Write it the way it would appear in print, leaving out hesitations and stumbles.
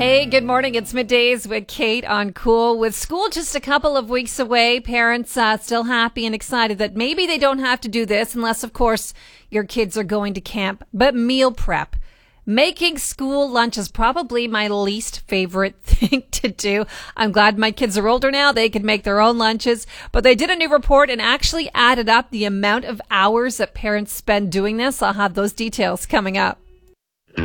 Hey, good morning. It's Middays with Kate on Cool. With school just a couple of weeks away, parents still happy and excited that maybe they don't have to do this unless, of course, your kids are going to camp. But meal prep. Making school lunch is probably my least favorite thing to do. I'm glad my kids are older now. They can make their own lunches. But they did a new report and actually added up the amount of hours that parents spend doing this. I'll have those details coming up.